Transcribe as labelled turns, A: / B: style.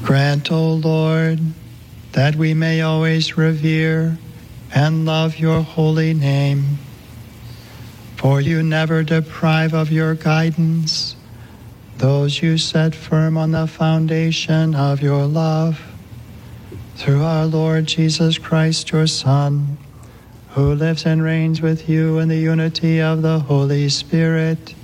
A: Grant, O Lord, that we may always revere and love your holy name. For you never deprive of your guidance those you set firm on the foundation of your love. Through our Lord Jesus Christ, your Son, who lives and reigns with you in the unity of the Holy Spirit,